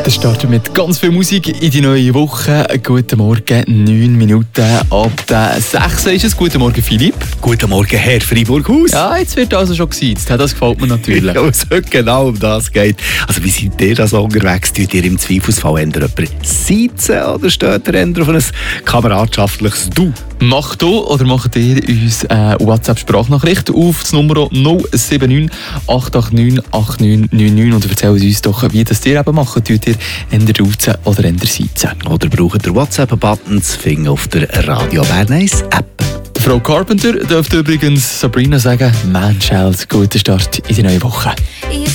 Dann starten wir mit ganz viel Musik in die neue Woche. Guten Morgen, 9 Minuten ab der 6 ist es. Guten Morgen, Philipp. Guten Morgen, Herr Freiburghaus. Ja, jetzt wird also schon gesiezt. Das gefällt mir natürlich. Ja, es heute genau um das geht. Also wie seid ihr da so unterwegs? Tut ihr im Zweifelsfall jemanden siezen oder steht ihr eher auf ein kameradschaftliches Du? Macht du oder macht ihr uns eine WhatsApp-Sprachnachricht auf das Nummer 079 889 8999 und erzählt uns doch, wie das ihr eben macht. Tut ihr eher duzen oder eher siezen? Oder braucht ihr WhatsApp-Button zu finden auf der Radio Bern 1 App? Frau Carpenter dürfte übrigens Sabrina sagen, Man Child, guten Start in die neue Woche.